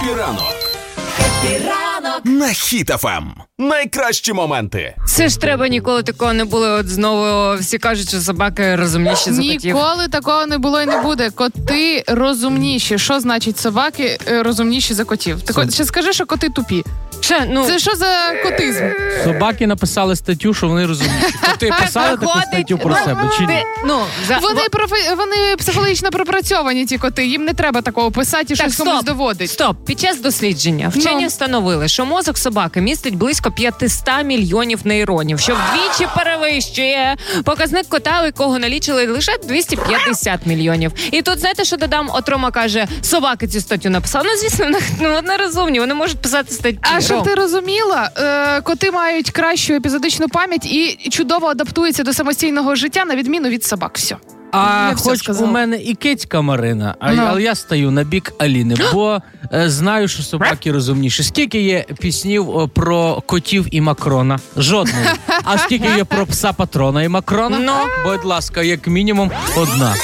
Ранок на Хіт FM. Найкращі моменти. Це ж треба, ніколи такого не було. От знову всі кажуть, що собаки розумніші за котів. Ніколи такого не було і не буде. Коти розумніші. Що значить собаки розумніші за котів? Ще скажи, що коти тупі. Це що за котизм? Собаки написали статтю, що вони розумніші. Коти писали таку статтю про себе, чи ні? Вони психологічно пропрацьовані, ті коти. Їм не треба такого писати і щось комусь доводить. Стоп. Під час дослідження вчені встановили, що мозок собаки містить близько 500 мільйонів нейронів, що вдвічі перевищує показник кота, у якого налічили лише 250 мільйонів. І тут, знаєте, що додам? От Рома каже, собаки цю статтю написали. Ну, звісно, вони розумні, вони можуть писати статті. А щоб ти розуміла, коти мають кращу епізодичну пам'ять і чудово адаптуються до самостійного життя, на відміну від собак. Все. А хоч у мене і кицька Марина, але я стою на бік Аліни, бо знаю, що собаки розумніші. Скільки є піснів про котів і Макрона? Жодної. А скільки є про пса Патрона і Макрона? Будь ласка, як мінімум одна.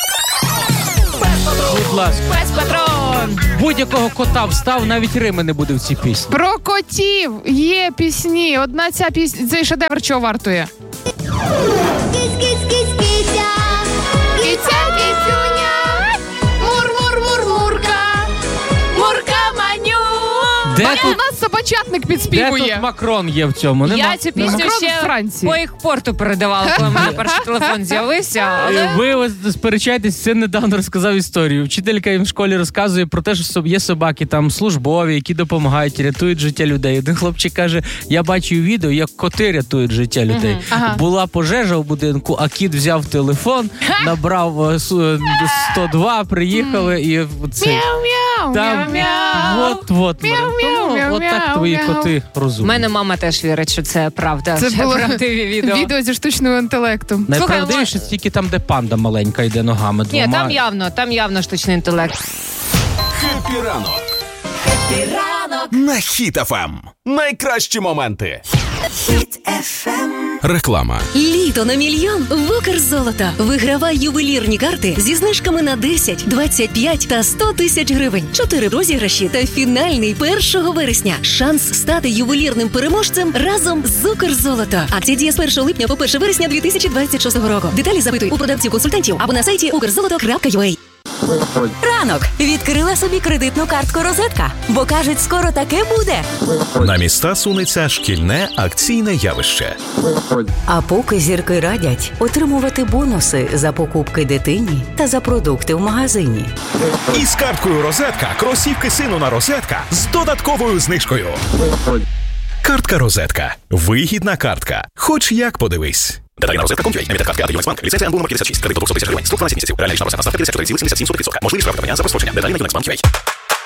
Будь ласка. Пес Патрон! Будь-якого кота встав, навіть Рими не буде в цій пісні. Про котів є пісні. Одна ця пісня, цей шедевр чого вартує? Киця, кицюня, мур-мур-мур-мурка, мурка-маню. У нас собачатник підспівує. Де тут Макрон є в цьому? Я цю пісню ще по їх порту передавала, коли в мене перший телефон з'явився. Ви сперечаєтесь, це недавно розказав історію. Вчителька їм в школі розказує про те, що є собаки там службові, які допомагають, рятують життя людей. Один хлопчик каже, я бачив відео, як коти рятують життя людей. Була пожежа в будинку, а кіт взяв телефон, набрав 102, приїхали і це... Мяу-мяу. От, от так твої коти розумні. У мене мама теж вірить, що це правда. Це було правдиві відео зі штучним інтелектом. Найправдивіше тільки там, де панда маленька йде ногами двома. Ні, там явно штучний інтелект. Хеппі ранок. Хеппі ранок на Хіт FM. Найкращі моменти. Хіт FM. Реклама. Літо на мільйон в Укрзолото. Вигравай ювелірні карти зі знижками на 10, 25 та 100 тисяч гривень. 4 розіграші та фінальний 1 вересня. Шанс стати ювелірним переможцем разом з Укрзолото. Акція діє з 1 липня по 1 вересня 2026 року. Деталі запитуй у продавців-консультантів або на сайті ukrzoloto.ua. Ранок. Відкрила собі кредитну картку «Розетка», бо, кажуть, скоро таке буде. На міста сунеться шкільне акційне явище. А поки зірки радять отримувати бонуси за покупки дитині та за продукти в магазині. Із карткою «Розетка» кросівки сину на «Розетка» з додатковою знижкою. Картка «Розетка». Вигідна картка. Хоч як подивись. Деталі на розетка.com.ua. Емітер картки «Ада Юнексбанк». Ліцензія НБУ номер 56. Кредит до 200 тисяч гривень. Строк 12 місяців. Реальна річна процентна ставка 54,77%. Можливість проведення за прострочення. Деталі на Юнексбанк.ua.